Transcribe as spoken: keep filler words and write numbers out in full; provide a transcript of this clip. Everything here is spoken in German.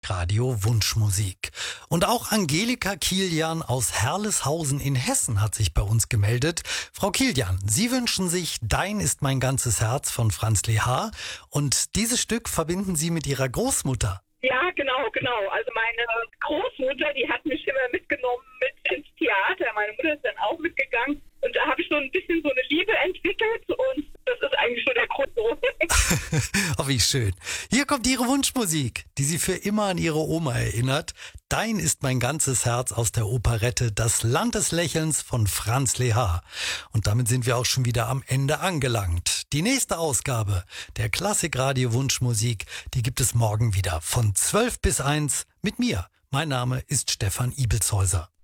Klassikradio Wunschmusik. Und auch Angelika Kilian aus Herleshausen in Hessen hat sich bei uns gemeldet. Frau Kilian, Sie wünschen sich Dein ist mein ganzes Herz von Franz Lehár und dieses Stück verbinden Sie mit Ihrer Großmutter. Ja, genau, genau. Also meine Großmutter, die hat mich immer mitgenommen mit ins Theater. Meine Mutter ist dann auch mitgegangen. Und da habe ich so ein bisschen so eine Liebe entwickelt und das ist eigentlich so der Grund. Oh, wie schön. Hier kommt Ihre Wunschmusik, die Sie für immer an Ihre Oma erinnert. Dein ist mein ganzes Herz aus der Operette Das Land des Lächelns von Franz Lehár. Und damit sind wir auch schon wieder am Ende angelangt. Die nächste Ausgabe der Klassikradio Wunschmusik, die gibt es morgen wieder von zwölf bis eins mit mir. Mein Name ist Stefan Ibelshäuser.